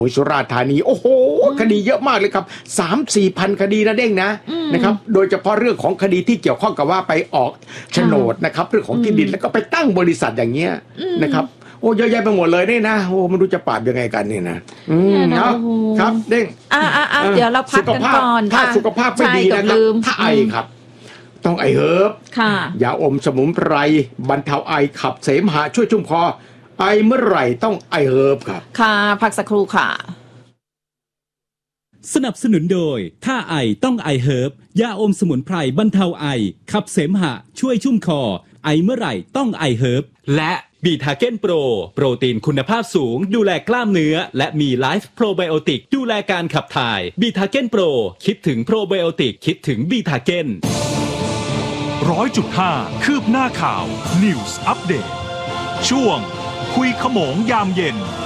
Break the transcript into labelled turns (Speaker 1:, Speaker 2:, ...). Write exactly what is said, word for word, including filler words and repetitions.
Speaker 1: สุราษฎร์ธานีโอ้โหคดีเยอะมากเลยครับ สามสี่ พันคดีนะเด้งนะนะครับโดยเฉพาะเรื่องของคดีที่เกี่ยวข้องกับว่าไปออกโฉนดนะครับเรื่องของที่ดินแล้วก็ไปตั้งบริษัทอย่างเงี้ยนะครับโอ้เยอะแยะไปหมดเลยนี่นะโอ้ไม่รู้จะปราบยังไงกันนี่นะอืมครับครับเด้ง
Speaker 2: อ่าอ่าเดี๋ยวเราพักกันก่อน
Speaker 1: ถ้าสุขภาพไม่ดีนะครับถ้าไอครับต้องไอเฮิร์บยาอมสมุนไพรบรรเทาไอขับเสมหะช่วยชุ่มคอไอเมื่อไหร่ต้องไอเฮิร์บครับ
Speaker 2: ค่ะพักสักครู่ค่ะ
Speaker 3: สนับสนุนโดยถ้าไอต้องไอเฮิร์บยาอมสมุนไพรบรรเทาไอขับเสมหะช่วยชุ่มคอไอเมื่อไหร่ต้องไอเฮิร์บและบีทาเก้นโปรโปรตีนคุณภาพสูงดูแลกล้ามเนื้อและมีไลฟ์โปรไบโอติกดูแลการขับถ่ายบีทาเก้นโปรคิดถึงโปรไบโอติกคิดถึงบีทาเก้น
Speaker 4: ร้อยจุดห้าคืบหน้าข่าว News อัปเดตช่วงคุยขโมงยามเย็น